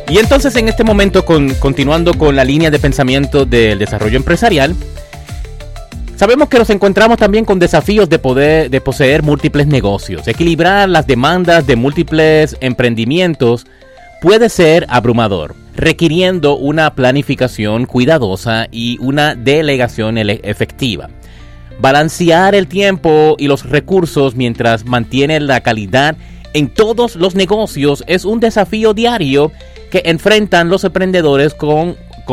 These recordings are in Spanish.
Y entonces en este momento, continuando con la línea de pensamiento del desarrollo empresarial, sabemos que nos encontramos también con desafíos de poseer múltiples negocios. Equilibrar las demandas de múltiples emprendimientos puede ser abrumador, requiriendo una planificación cuidadosa y una delegación efectiva. Balancear el tiempo y los recursos mientras mantiene la calidad en todos los negocios es un desafío diario que enfrentan los emprendedores con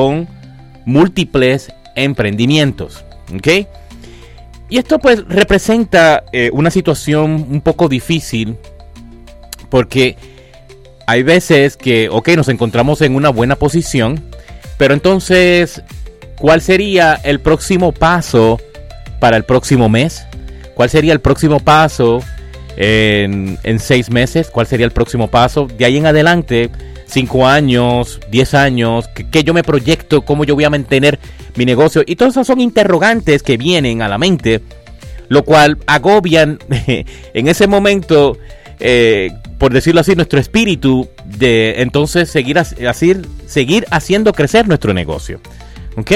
múltiples emprendimientos. ¿Okay? Y esto pues representa una situación un poco difícil, porque hay veces que, nos encontramos en una buena posición, pero entonces, ¿cuál sería el próximo paso para el próximo mes? ¿Cuál sería el próximo paso en 6 meses? ¿Cuál sería el próximo paso? De ahí en adelante, 5 años, 10 años, ¿qué yo me proyecto? ¿Cómo yo voy a mantener mi negocio? Y todas esas son interrogantes que vienen a la mente, lo cual agobian en ese momento, por decirlo así, nuestro espíritu de entonces seguir haciendo crecer nuestro negocio. ¿Ok?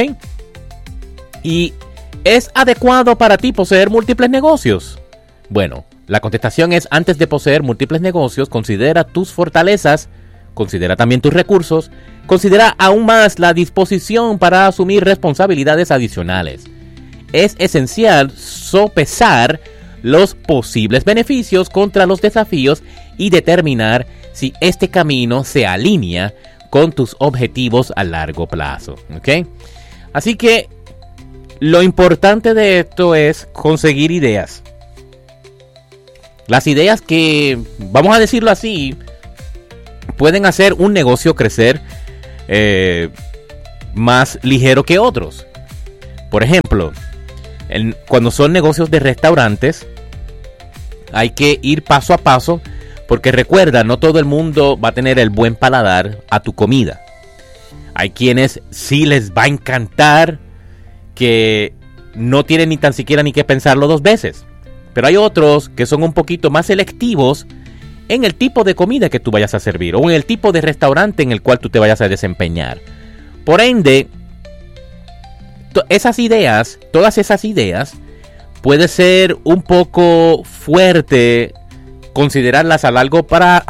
Y ¿es adecuado para ti poseer múltiples negocios? Bueno, la contestación es: antes de poseer múltiples negocios, considera tus fortalezas, considera también tus recursos, considera aún más la disposición para asumir responsabilidades adicionales. Es esencial sopesar los posibles beneficios contra los desafíos y determinar si este camino se alinea con tus objetivos a largo plazo. ¿Ok? Así que lo importante de esto es conseguir ideas. Las ideas que, vamos a decirlo así, pueden hacer un negocio crecer más ligero que otros. Por ejemplo, cuando son negocios de restaurantes, hay que ir paso a paso, porque recuerda, no todo el mundo va a tener el buen paladar a tu comida. Hay quienes sí les va a encantar, que no tienen ni tan siquiera ni que pensarlo 2 veces. Pero hay otros que son un poquito más selectivos en el tipo de comida que tú vayas a servir, o en el tipo de restaurante en el cual tú te vayas a desempeñar. Por ende, todas esas ideas, puede ser un poco fuerte considerarlas a largo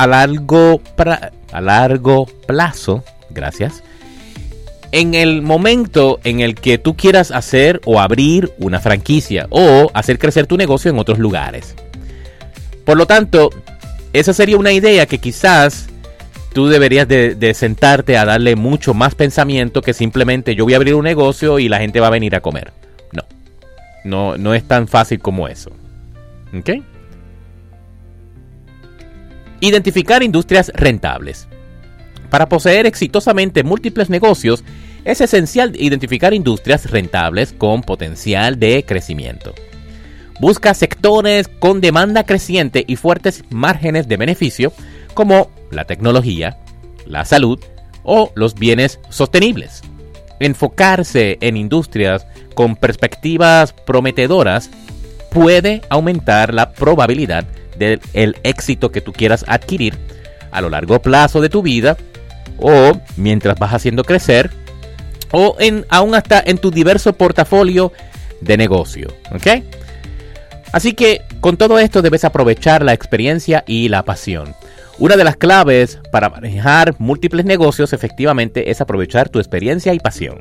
plazo, gracias, en el momento en el que tú quieras hacer o abrir una franquicia o hacer crecer tu negocio en otros lugares. Por lo tanto, esa sería una idea que quizás tú deberías de sentarte a darle mucho más pensamiento que simplemente yo voy a abrir un negocio y la gente va a venir a comer. No es tan fácil como eso. ¿Ok? Identificar industrias rentables. Para poseer exitosamente múltiples negocios, es esencial identificar industrias rentables con potencial de crecimiento. Busca sectores con demanda creciente y fuertes márgenes de beneficio, como la tecnología, la salud o los bienes sostenibles. Enfocarse en industrias con perspectivas prometedoras puede aumentar la probabilidad del éxito que tú quieras adquirir a lo largo plazo de tu vida, o mientras vas haciendo crecer, o aún hasta en tu diverso portafolio de negocio. ¿Ok? Así que con todo esto debes aprovechar la experiencia y la pasión. Una de las claves para manejar múltiples negocios efectivamente es aprovechar tu experiencia y pasión.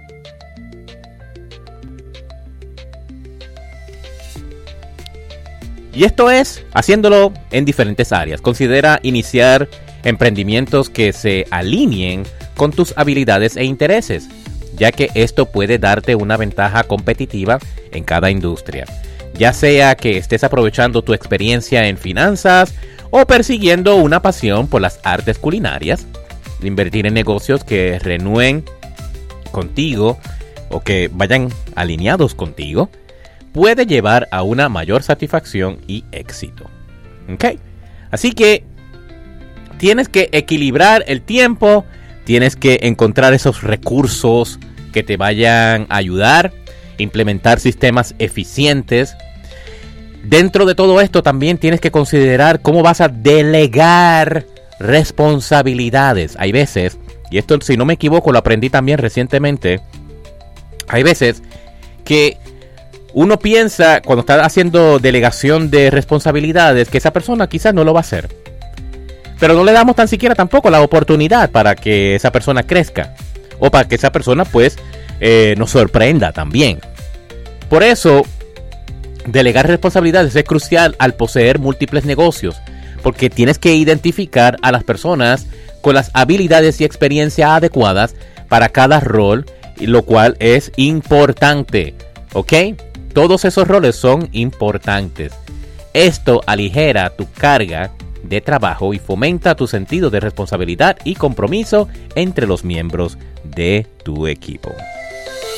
Y esto es haciéndolo en diferentes áreas. Considera iniciar emprendimientos que se alineen con tus habilidades e intereses, ya que esto puede darte una ventaja competitiva en cada industria. Ya sea que estés aprovechando tu experiencia en finanzas o persiguiendo una pasión por las artes culinarias, invertir en negocios que renueven contigo o que vayan alineados contigo, puede llevar a una mayor satisfacción y éxito. ¿Ok? Así que tienes que equilibrar el tiempo, tienes que encontrar esos recursos que te vayan a ayudar, implementar sistemas eficientes. Dentro de todo esto también tienes que considerar cómo vas a delegar responsabilidades. Hay veces, y esto si no me equivoco lo aprendí también recientemente, hay veces que uno piensa cuando está haciendo delegación de responsabilidades que esa persona quizás no lo va a hacer. Pero no le damos tan siquiera tampoco la oportunidad para que esa persona crezca. O para que esa persona pues nos sorprenda también. Por eso, delegar responsabilidades es crucial al poseer múltiples negocios. Porque tienes que identificar a las personas con las habilidades y experiencia adecuadas para cada rol. Lo cual es importante. ¿Ok? Todos esos roles son importantes. Esto aligera tu carga de trabajo y fomenta tu sentido de responsabilidad y compromiso entre los miembros de tu equipo.